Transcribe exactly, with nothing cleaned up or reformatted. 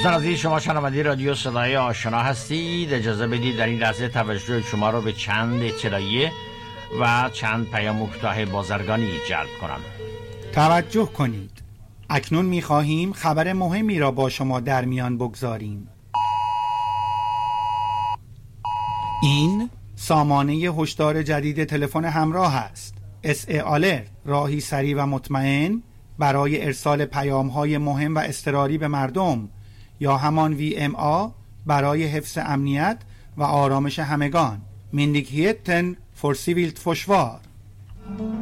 دوستان عزیز، شما شنونده رادیو صدای آشنا هستید. اجازه بدید در این لحظه توجه شما را به چند اطلاعیه و چند پیام کوتاه بازرگانی جلب کنم. توجه کنید، اکنون می‌خواهیم خبر مهمی را با شما در میان بگذاریم. این سامانه هشدار جدید تلفن همراه است. اس ای آلرت، راهی سریع و مطمئن برای ارسال پیام‌های مهم و اضطراری به مردم، یا همان وی ام آ برای حفظ امنیت و آرامش همگان. Myndigheten för civilt försvar.